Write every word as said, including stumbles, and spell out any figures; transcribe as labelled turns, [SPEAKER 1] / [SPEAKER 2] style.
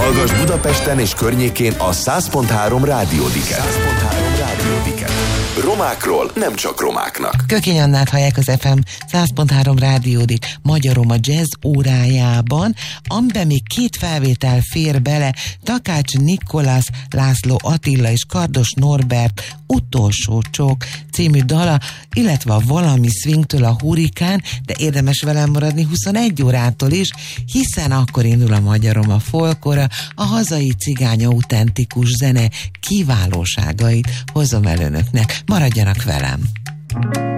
[SPEAKER 1] Hallgass Budapesten és környékén a száz pont három Rádiódiket. száz pont három Rádiódiket. Romákról nem csak romáknak.
[SPEAKER 2] Kökény Annát hallják az ef em száz pont három Rádiódik Magyaroma Jazz órájában, amiben még két felvétel fér bele, Takács Nikolász, László Attila és Kardos Norbert Utolsó csók című dala, illetve a Valami Swingtől a Hurrikán, de érdemes velem maradni huszonegy órától is, hiszen akkor indul a Magyaroma folkora, a hazai cigány autentikus zene kiválóságait hozom el önöknek. Maradjanak velem!